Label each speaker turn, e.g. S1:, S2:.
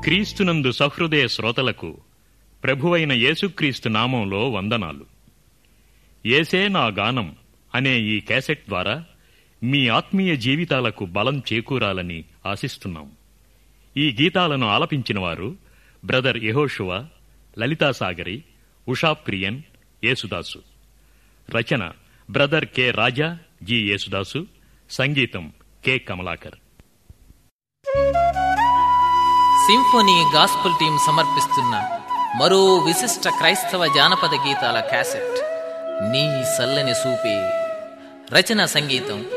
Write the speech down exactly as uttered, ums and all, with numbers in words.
S1: క్రీస్తునందు సహృదయ శ్రోతలకు ప్రభువైన యేసుక్రీస్తు నామంలో వందనాలు. యేసే నా గానం అనే ఈ క్యాసెట్ ద్వారా మీ ఆత్మీయ జీవితాలకు బలం చేకూరాలని ఆశిస్తున్నాం. ఈ గీతాలను ఆలపించిన వారు బ్రదర్ యెహోషువ, లలితాసాగరి, ఉషా ప్రియన్, యేసుదాసు. రచన బ్రదర్ కె రాజా, జి యేసుదాసు. సంగీతం K Kamalakar.
S2: Symphony gospel team సమర్పిస్తున్న మరో విశిష్ట క్రైస్తవ జానపద గీతాల క్యాసెట్ నీ సల్లని సూపే. రచన సంగీతం